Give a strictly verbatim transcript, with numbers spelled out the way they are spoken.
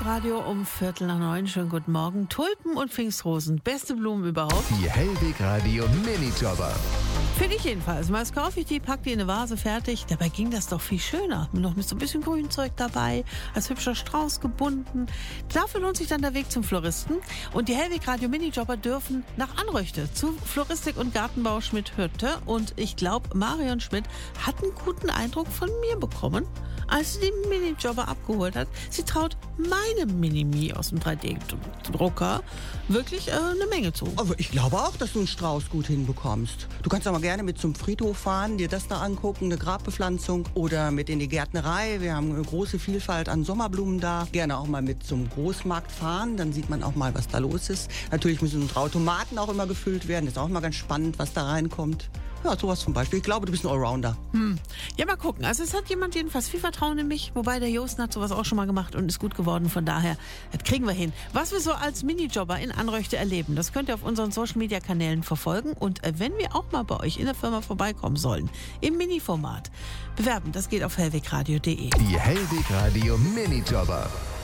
Radio um Viertel nach neun. Schönen guten Morgen. Tulpen und Pfingstrosen, beste Blumen überhaupt. Die Hellwig Radio Minijobber. Finde ich jedenfalls. Meist kaufe ich die, pack die in eine Vase, fertig. Dabei ging das doch viel schöner. Noch mit so ein bisschen Grünzeug dabei, als hübscher Strauß gebunden. Dafür lohnt sich dann der Weg zum Floristen. Und die Hellwig Radio Minijobber dürfen nach Anröchte zu Floristik und Gartenbau Schmidt-Hürte. Und ich glaube, Marion Schmidt hat einen guten Eindruck von mir bekommen, als sie den Minijobber abgeholt hat. Sie traut meinem Minimi aus dem drei D-Drucker wirklich äh, eine Menge zu. Aber ich glaube auch, dass du einen Strauß gut hinbekommst. Du kannst aber gerne mit zum Friedhof fahren, dir das da angucken, eine Grabbepflanzung, oder mit in die Gärtnerei. Wir haben eine große Vielfalt an Sommerblumen da. Gerne auch mal mit zum Großmarkt fahren, dann sieht man auch mal, was da los ist. Natürlich müssen unsere Automaten auch immer gefüllt werden. Ist auch mal ganz spannend, was da reinkommt. Ja, sowas zum Beispiel. Ich glaube, du bist ein Allrounder. Hm. Ja, mal gucken. Also es hat jemand jedenfalls viel Vertrauen in mich, wobei der Josten hat sowas auch schon mal gemacht und ist gut geworden. Von daher, das kriegen wir hin. Was wir so als Minijobber in Anröchte erleben, das könnt ihr auf unseren Social-Media-Kanälen verfolgen. Und wenn wir auch mal bei euch in der Firma vorbeikommen sollen, im Mini-Format, bewerben, das geht auf hellwegradio punkt de. Die Hellwig Radio Minijobber.